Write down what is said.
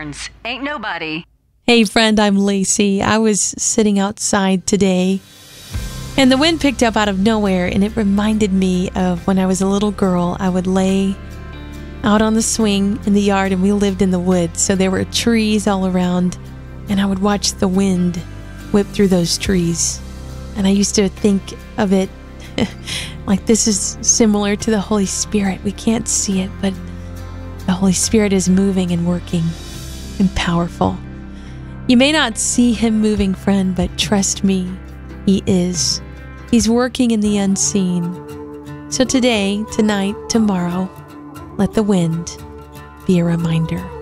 Barnes. Ain't nobody. Hey friend, I'm Lacey. I was sitting outside today and the wind picked up out of nowhere, and it reminded me of when I was a little girl. I would lay out on the swing in the yard, and we lived in the woods, so there were trees all around, and I would watch the wind whip through those trees. And I used to think of it like this is similar to the Holy Spirit. We can't see it, but the Holy Spirit is moving and working and powerful. You may not see him moving, friend, but trust me, he is. He's working in the unseen. So today, tonight, tomorrow, let the wind be a reminder.